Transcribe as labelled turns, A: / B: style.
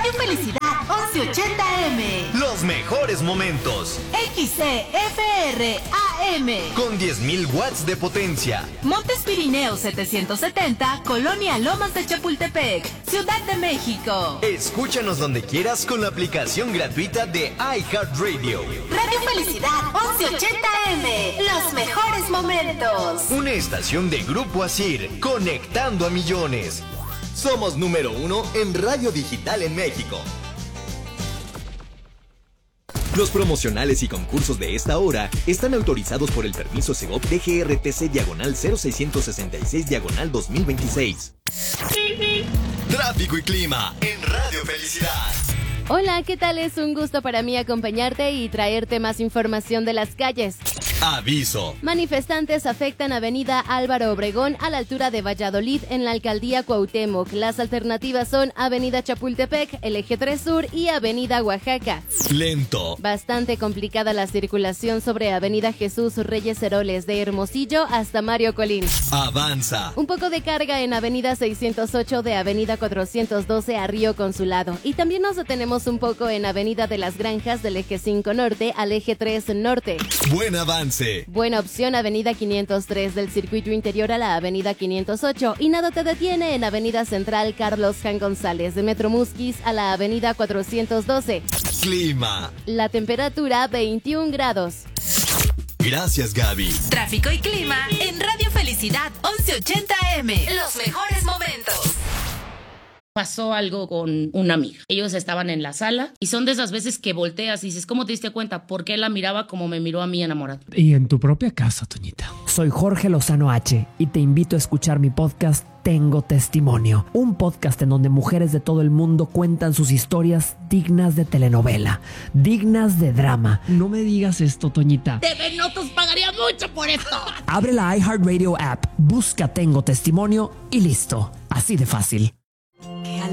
A: Radio Felicidad 1180M.
B: Los mejores momentos.
A: XCFR AM.
B: Con 10.000 watts de potencia.
A: Montes Pirineos 770, Colonia Lomas de Chapultepec, Ciudad de México.
B: Escúchanos donde quieras con la aplicación gratuita de iHeartRadio.
A: Radio Felicidad 1180M. Los mejores momentos.
B: Una estación de Grupo Asir, conectando a millones. Somos número 1 en radio digital en México. Los promocionales y concursos de esta hora están autorizados por el permiso Segov DGRTC/0666/2026. Tráfico y clima en Radio Felicidad.
C: Hola, ¿qué tal? Es un gusto para mí acompañarte y traerte más información de las calles.
B: Aviso.
C: Manifestantes afectan Avenida Álvaro Obregón a la altura de Valladolid en la Alcaldía Cuauhtémoc. Las alternativas son Avenida Chapultepec, el Eje 3 Sur y Avenida Oaxaca.
B: Lento.
C: Bastante complicada la circulación sobre Avenida Jesús Reyes Heroles de Hermosillo hasta Mario Colín.
B: Avanza.
C: Un poco de carga en Avenida 608 de Avenida 412 a Río Consulado. Y también nos detenemos un poco en Avenida de las Granjas del Eje 5 Norte al Eje 3 Norte.
B: Buen avance.
C: Buena opción Avenida 503 del Circuito Interior a la Avenida 508 y nada te detiene en Avenida Central Carlos Jan González de Metro Musquis a la Avenida 412.
B: Clima.
C: La temperatura 21 grados.
B: Gracias, Gaby.
A: Tráfico y clima en Radio Felicidad 1180M. Los mejores momentos.
D: Pasó algo con una amiga. Ellos estaban en la sala y son de esas veces que volteas y dices, ¿cómo te diste cuenta? ¿Por qué la miraba como me miró a mí enamorado?
E: Y en tu propia casa, Toñita.
F: Soy Jorge Lozano H y te invito a escuchar mi podcast Tengo Testimonio, un podcast en donde mujeres de todo el mundo cuentan sus historias dignas de telenovela, dignas de drama.
E: No me digas esto, Toñita.
D: TV Notas pagaría mucho por esto.
F: Abre la iHeartRadio app, busca Tengo Testimonio y listo. Así de fácil.